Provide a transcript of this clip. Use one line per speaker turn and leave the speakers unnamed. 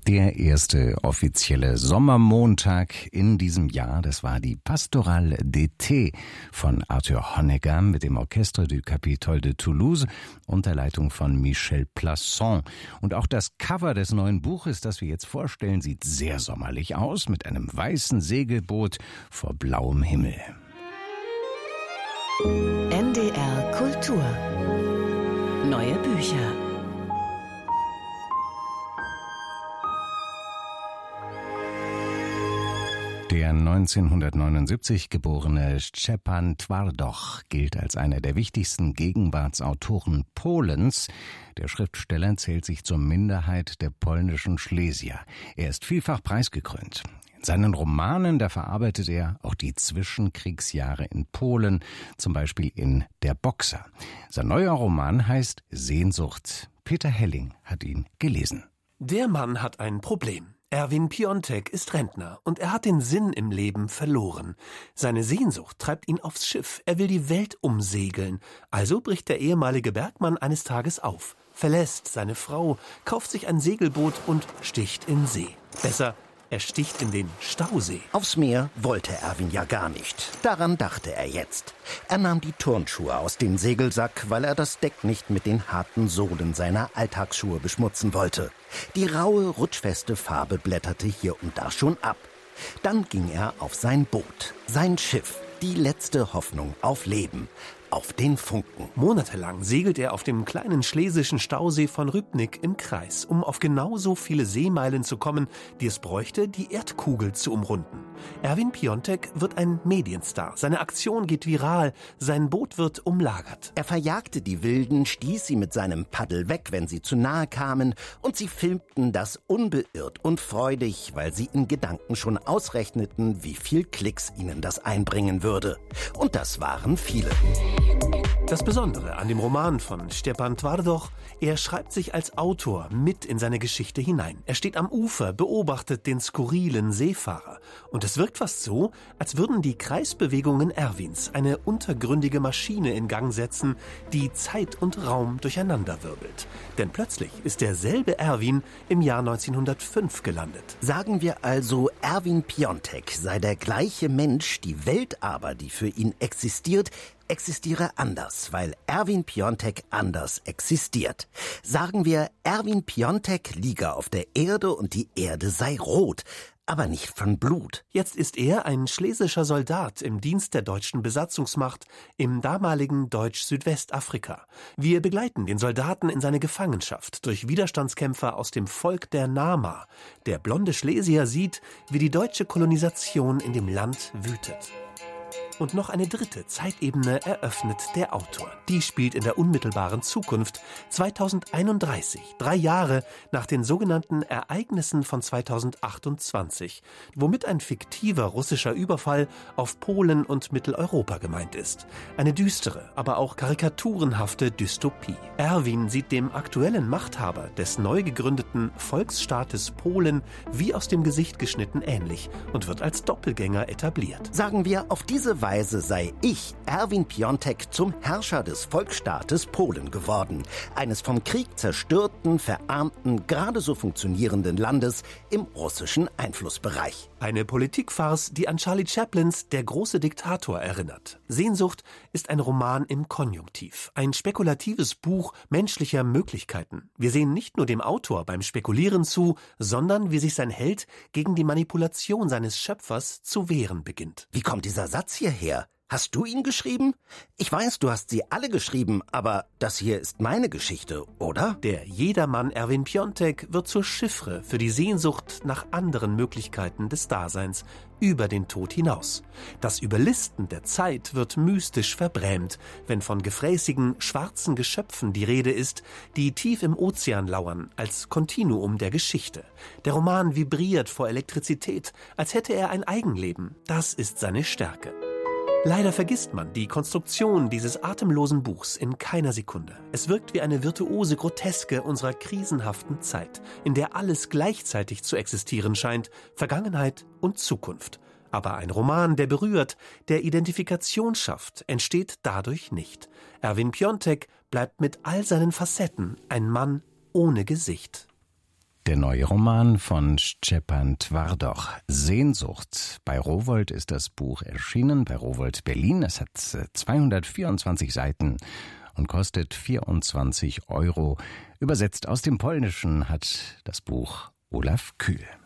Der erste offizielle Sommermontag in diesem Jahr, das war die Pastorale d'été von Arthur Honegger mit dem Orchestre du Capitole de Toulouse unter Leitung von Michel Plasson. Und auch das Cover des neuen Buches, das wir jetzt vorstellen, sieht sehr sommerlich aus, mit einem weißen Segelboot vor blauem Himmel.
NDR Kultur. Neue Bücher.
Der 1979 geborene Szczepan Twardowski gilt als einer der wichtigsten Gegenwartsautoren Polens. Der Schriftsteller zählt sich zur Minderheit der polnischen Schlesier. Er ist vielfach preisgekrönt. In seinen Romanen, da verarbeitet er auch die Zwischenkriegsjahre in Polen, zum Beispiel in Der Boxer. Sein neuer Roman heißt Sehnsucht. Peter Helling hat ihn gelesen.
Der Mann hat ein Problem. Erwin Piontek ist Rentner und er hat den Sinn im Leben verloren. Seine Sehnsucht treibt ihn aufs Schiff. Er will die Welt umsegeln. Also bricht der ehemalige Bergmann eines Tages auf, verlässt seine Frau, kauft sich ein Segelboot und sticht in See. Besser, er sticht in den Stausee.
Aufs Meer wollte Erwin ja gar nicht. Daran dachte er jetzt. Er nahm die Turnschuhe aus dem Segelsack, weil er das Deck nicht mit den harten Sohlen seiner Alltagsschuhe beschmutzen wollte. Die raue, rutschfeste Farbe blätterte hier und da schon ab. Dann ging er auf sein Boot, sein Schiff, die letzte Hoffnung auf Leben, auf den Funken.
Monatelang segelt er auf dem kleinen schlesischen Stausee von Rybnik im Kreis, um auf genauso viele Seemeilen zu kommen, die es bräuchte, die Erdkugel zu umrunden. Erwin Piontek wird ein Medienstar. Seine Aktion geht viral, sein Boot wird umlagert.
Er verjagte die Wilden, stieß sie mit seinem Paddel weg, wenn sie zu nahe kamen, und sie filmten das unbeirrt und freudig, weil sie in Gedanken schon ausrechneten, wie viel Klicks ihnen das einbringen würde. Und das waren viele.
Das Besondere an dem Roman von Szczepan Twardowski, er schreibt sich als Autor mit in seine Geschichte hinein. Er steht am Ufer, beobachtet den skurrilen Seefahrer. Und es wirkt fast so, als würden die Kreisbewegungen Erwins eine untergründige Maschine in Gang setzen, die Zeit und Raum durcheinanderwirbelt. Denn plötzlich ist derselbe Erwin im Jahr 1905 gelandet.
Sagen wir also, Erwin Piontek sei der gleiche Mensch, die Welt aber, die für ihn existiere anders, weil Erwin Piontek anders existiert. Sagen wir, Erwin Piontek liege auf der Erde und die Erde sei rot, aber nicht von Blut.
Jetzt ist er ein schlesischer Soldat im Dienst der deutschen Besatzungsmacht im damaligen Deutsch-Südwestafrika. Wir begleiten den Soldaten in seine Gefangenschaft durch Widerstandskämpfer aus dem Volk der Nama. Der blonde Schlesier sieht, wie die deutsche Kolonisation in dem Land wütet. Und noch eine dritte Zeitebene eröffnet der Autor. Die spielt in der unmittelbaren Zukunft, 2031, 3 Jahre nach den sogenannten Ereignissen von 2028, womit ein fiktiver russischer Überfall auf Polen und Mitteleuropa gemeint ist. Eine düstere, aber auch karikaturenhafte Dystopie. Erwin sieht dem aktuellen Machthaber des neu gegründeten Volksstaates Polen wie aus dem Gesicht geschnitten ähnlich und wird als Doppelgänger etabliert.
Sagen wir, auf diese Weise sei ich, Erwin Piontek, zum Herrscher des Volksstaates Polen geworden. Eines vom Krieg zerstörten, verarmten, gerade so funktionierenden Landes im russischen Einflussbereich.
Eine Politikfarce, die an Charlie Chaplins Der große Diktator erinnert. Sehnsucht ist ein Roman im Konjunktiv. Ein spekulatives Buch menschlicher Möglichkeiten. Wir sehen nicht nur dem Autor beim Spekulieren zu, sondern wie sich sein Held gegen die Manipulation seines Schöpfers zu wehren beginnt.
Wie kommt dieser Satz hierher? Hast du ihn geschrieben? Ich weiß, du hast sie alle geschrieben, aber das hier ist meine Geschichte, oder?
Der Jedermann Erwin Piontek wird zur Chiffre für die Sehnsucht nach anderen Möglichkeiten des Daseins über den Tod hinaus. Das Überlisten der Zeit wird mystisch verbrämt, wenn von gefräßigen, schwarzen Geschöpfen die Rede ist, die tief im Ozean lauern, als Kontinuum der Geschichte. Der Roman vibriert vor Elektrizität, als hätte er ein Eigenleben. Das ist seine Stärke. Leider vergisst man die Konstruktion dieses atemlosen Buchs in keiner Sekunde. Es wirkt wie eine virtuose Groteske unserer krisenhaften Zeit, in der alles gleichzeitig zu existieren scheint, Vergangenheit und Zukunft. Aber ein Roman, der berührt, der Identifikation schafft, entsteht dadurch nicht. Erwin Piontek bleibt mit all seinen Facetten ein Mann ohne Gesicht.
Der neue Roman von Szczepan Twardoch, Sehnsucht. Bei Rowohlt ist das Buch erschienen, bei Rowohlt Berlin. Es hat 224 Seiten und kostet 24 €. Übersetzt aus dem Polnischen hat das Buch Olaf Kühl.